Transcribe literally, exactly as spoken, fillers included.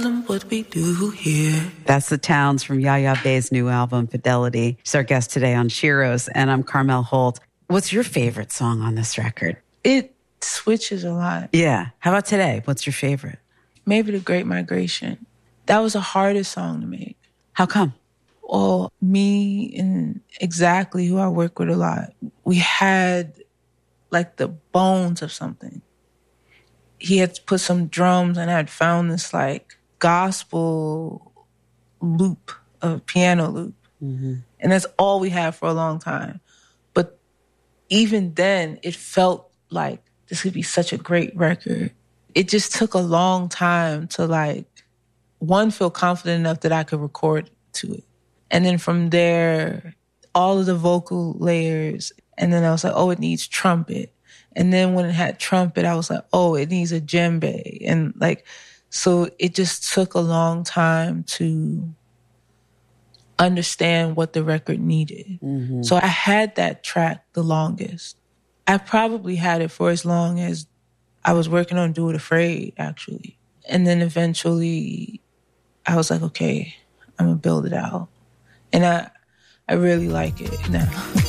What we do here. That's the Towns from Yaya Bay's new album, Fidelity. She's our guest today on Shiros, and I'm Carmel Holt. What's your favorite song on this record? It switches a lot. Yeah. How about today? What's your favorite? Maybe The Great Migration. That was the hardest song to make. How come? Well, me and exactly who I work with a lot, we had like the bones of something. He had put some drums and I had found this like gospel loop, a piano loop. Mm-hmm. And that's all we had for a long time. But even then, it felt like this could be such a great record. It just took a long time to like, one, feel confident enough that I could record to it. And then from there, all of the vocal layers. And then I was like, oh, it needs trumpet. And then when it had trumpet, I was like, oh, it needs a djembe. And like, so it just took a long time to understand what the record needed. Mm-hmm. So I had that track the longest. I probably had it for as long as I was working on Do It Afraid, actually. And then eventually I was like, okay, I'm gonna build it out. And I, I really like it now.